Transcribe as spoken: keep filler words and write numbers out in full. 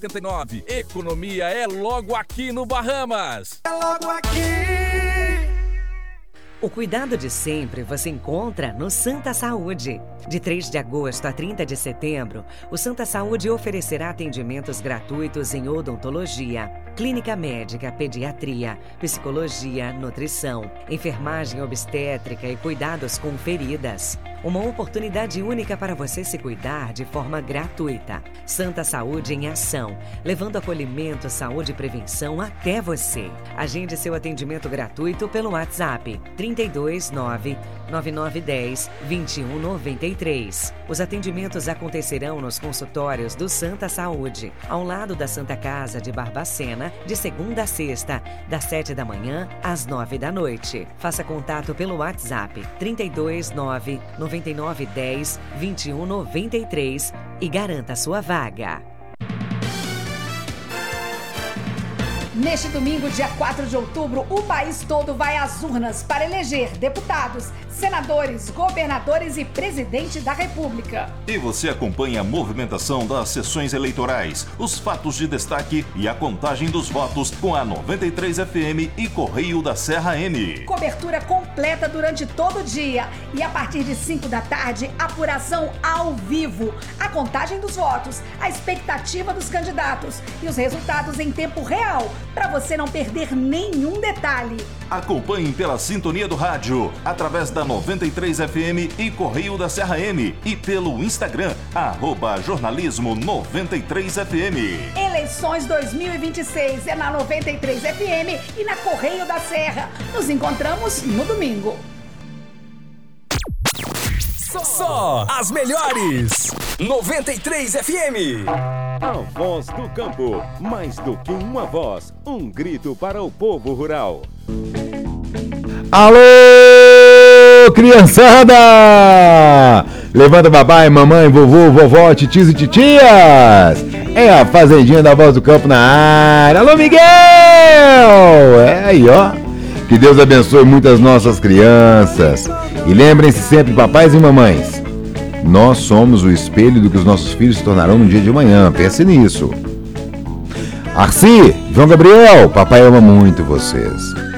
setenta e nove. Economia é logo aqui no Bahamas. É logo aqui. O cuidado de sempre você encontra no Santa Saúde. De três de agosto a trinta de setembro, o Santa Saúde oferecerá atendimentos gratuitos em odontologia, clínica médica, pediatria, psicologia, nutrição, enfermagem obstétrica e cuidados com feridas. Uma oportunidade única para você se cuidar de forma gratuita. Santa Saúde em ação, levando acolhimento, saúde e prevenção até você. Agende seu atendimento gratuito pelo WhatsApp trinta e dois, nove nove nove um zero, dois um nove três. Os atendimentos acontecerão nos consultórios do Santa Saúde, ao lado da Santa Casa de Barbacena, de segunda a sexta, das sete da manhã às nove da noite. Faça contato pelo WhatsApp trinta e dois, nove nove nove um zero, dois um nove três e garanta sua vaga. Neste domingo, dia quatro de outubro, o país todo vai às urnas para eleger deputados, senadores, governadores e presidente da República. E você acompanha a movimentação das sessões eleitorais, os fatos de destaque e a contagem dos votos com a noventa e três F M e Correio da Serra M. Cobertura completa durante todo o dia e a partir de cinco da tarde, apuração ao vivo. A contagem dos votos, a expectativa dos candidatos e os resultados em tempo real, para você não perder nenhum detalhe. Acompanhe pela sintonia do rádio, através da noventa e três F M e Correio da Serra M e pelo Instagram, arroba jornalismo noventa e três F M. Eleições dois mil e vinte e seis é na noventa e três F M e na Correio da Serra. Nos encontramos no domingo. Só, só as melhores. noventa e três F M. A voz do campo, mais do que uma voz, um grito para o povo rural. Alô, criançada! Levanta papai, mamãe, vovô, vovó, titios e titias! É a Fazendinha da Voz do Campo na área. Alô, Miguel! É aí, ó. Que Deus abençoe muitas nossas crianças. E lembrem-se sempre, papais e mamães, nós somos o espelho do que os nossos filhos se tornarão no dia de amanhã. Pense nisso. Arci, João Gabriel, papai ama muito vocês.